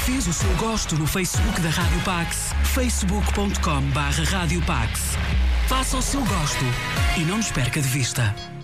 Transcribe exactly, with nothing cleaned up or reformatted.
Fez o seu gosto no Facebook da Rádio Pax, facebook ponto com barra Rádio Pax. Faça o seu gosto e não nos perca de vista.